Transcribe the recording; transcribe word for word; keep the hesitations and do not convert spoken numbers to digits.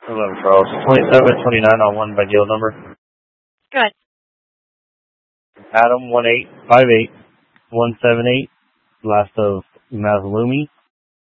eleven Charles. twenty-seven twenty-nine on one by deal number. Good. Adam one eight five eight one seven eight. Last of Mazalumi.